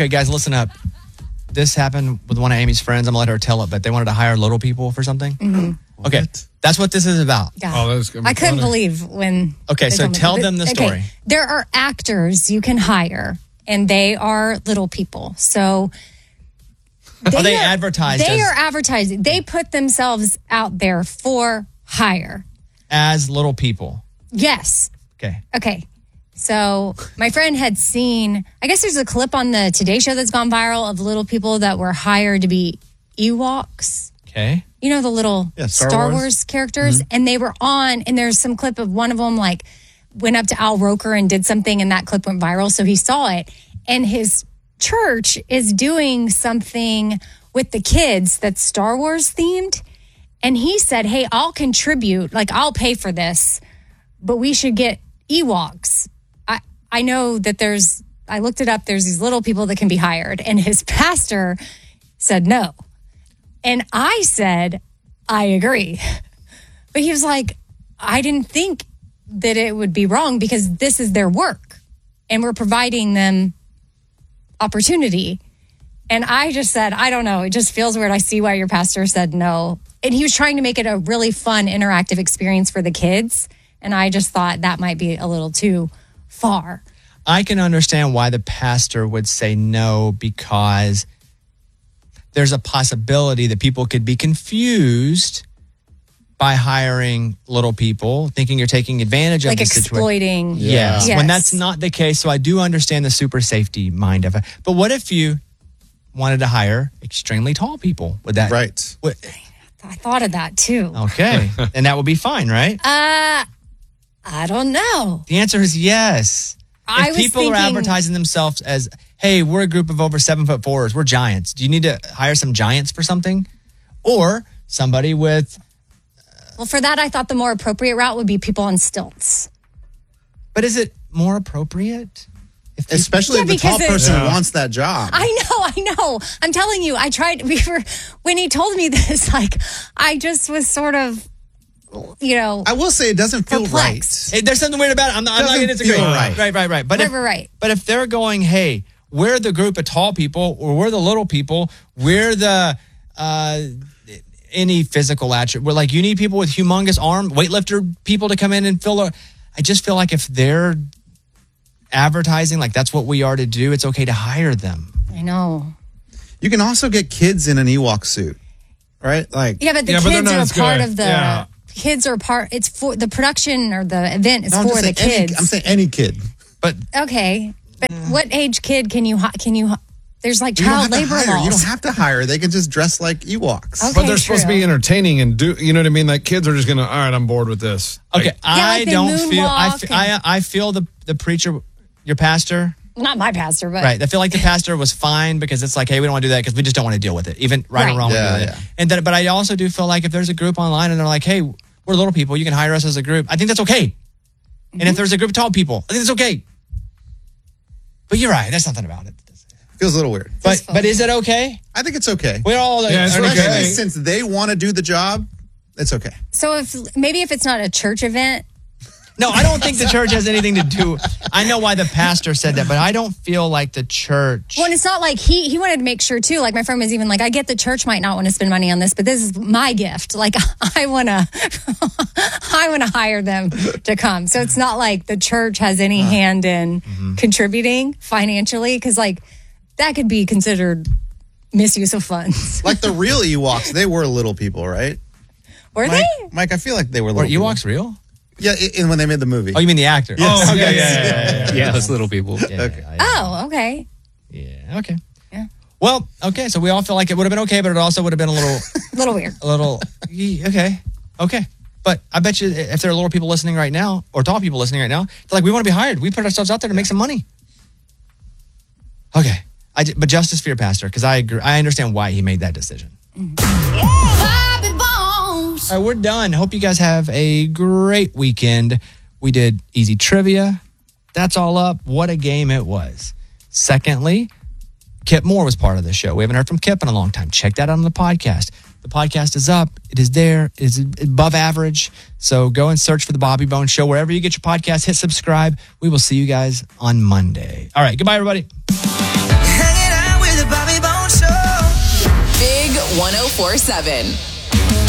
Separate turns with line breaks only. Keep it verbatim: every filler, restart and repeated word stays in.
Okay, guys, listen up. This happened with one of Amy's friends. I'm going to let her tell it, but they wanted to hire little people for something.
Mm-hmm.
Okay, that's what this is about.
Yeah. Oh, that's I couldn't funny. believe when...
Okay, so tell them the story.
Okay. There are actors you can hire, and they are little people. So...
They are they are, advertised
They
as,
are advertising. They put themselves out there for hire.
As little people.
Yes.
Okay.
Okay. So my friend had seen, I guess there's a clip on the Today Show that's gone viral of little people that were hired to be Ewoks.
Okay.
You know, the little
yeah, Star,
Star
Wars,
Wars characters. Mm-hmm. And they were on, and there's some clip of one of them like went up to Al Roker and did something, and that clip went viral. So he saw it. And his church is doing something with the kids that's Star Wars themed. And he said, hey, I'll contribute, like I'll pay for this, but we should get Ewoks. I, I know that there's, I looked it up, there's these little people that can be hired. And his pastor said no. And I said, I agree. But he was like, I didn't think that it would be wrong because this is their work. And we're providing them opportunity. And I just said, I don't know. It just feels weird. I see why your pastor said no. And he was trying to make it a really fun, interactive experience for the kids. And I just thought that might be a little too far.
I can understand why the pastor would say no, because there's a possibility that people could be confused by hiring little people, thinking you're taking advantage
like
of the situation.
Like exploiting.
Yes,
yes.
When that's not the case. So I do understand the super safety mind of it. But what if you wanted to hire extremely tall people? Would that...
Right.
What,
I thought of that too.
Okay. And that would be fine, right?
Uh, I don't know.
The answer is yes.
I
if
was
people
thinking,
are advertising themselves as, hey, we're a group of over seven foot fours, we're giants. Do you need to hire some giants for something? Or somebody with...
Well, for that, I thought the more appropriate route would be people on stilts.
But is it more appropriate?
If people, Especially yeah, if the tall it, person yeah. wants that job.
I know, I know. I'm telling you, I tried, we were, when he told me this, like, I just was sort of, you know.
I will say it doesn't feel
perplexed.
right.
Hey, there's something weird about it. I'm not, I'm not going to disagree.
Right.
right, right, right. But
right,
if,
right, right.
But if they're going, hey, we're the group of tall people, or we're the little people, we're the, uh, any physical attribute. We're like, you need people with humongous arm, weightlifter people to come in and fill a, I just feel like if they're advertising like that's what we are to do, it's okay to hire them.
I know.
You can also get kids in an Ewok suit, right? Like,
yeah, but the
yeah,
kids
but
are part
good.
of the
yeah.
kids are part. It's for the production or the event is
no,
for the
saying
kids.
Any, I'm saying any kid,
but
okay. But mm. what age kid can you can you? There's like
you
child
don't have
labor
to hire.
laws.
You don't have to hire. They can just dress like Ewoks.
Okay,
but they're supposed
true.
to be entertaining and do, you know what I mean? Like kids are just going to, all right, I'm bored with this.
Okay,
Like,
I
yeah, like they
don't feel, I, f-
and-
I, I feel the, the preacher, your pastor.
Not my pastor, but
Right. I feel like the pastor was fine because it's like, hey, we don't want to do that because we just don't want to deal with it, even right,
Right.
or wrong.
Yeah,
with
yeah.
it. And then, but I also do feel like if there's a group online and they're like, hey, we're little people, you can hire us as a group. I think that's okay. Mm-hmm. And if there's a group of tall people, I think it's okay. But you're right. There's something about it.
Feels a little weird.
But but is it okay?
I think it's okay.
We're all
Yeah, it's
Especially
okay.
since they want to do the job, it's okay.
so if maybe if it's not a church event.
No, I don't think the church has anything to do. I know why the pastor said that, but I don't feel like the church.
Well, and it's not like he he wanted to make sure too. Like my friend was even like, I get the church might not want to spend money on this, but this is my gift. Like I want to, I want to hire them to come. So it's not like the church has any hand in mm-hmm. contributing financially, because like that could be considered misuse of funds.
Like the real Ewoks, they were little people, right?
Were
Mike,
they?
Mike, I feel like they were
Were
little.
Ewoks real?
Yeah, and when they made the movie.
Oh, you mean the actor?
Yes.
Oh, okay,
yes.
yeah, yeah, yeah, yeah.
Yeah, that's little people.
Yeah,
Okay.
yeah, yeah.
Oh, okay.
Yeah, okay.
Yeah.
Well, okay, so we all feel like it would have been okay, but it also would have been a little...
A little weird.
A little... Okay, okay. But I bet you if there are little people listening right now, or tall people listening right now, they're like, we want to be hired. We put ourselves out there to make some money. Okay. I, but justice for your pastor, because I agree. I understand why he made that decision. Mm-hmm. All right, we're done. Hope you guys have a great weekend. We did easy trivia. That's all up. What a game it was. Secondly, Kip Moore was part of the show. We haven't heard from Kip in a long time. Check that out on the podcast. The podcast is up. It is there. It is above average. So go and search for The Bobby Bones Show. Wherever you get your podcast, hit subscribe. We will see you guys on Monday. All right. Goodbye, everybody.
Hanging
one oh four seven.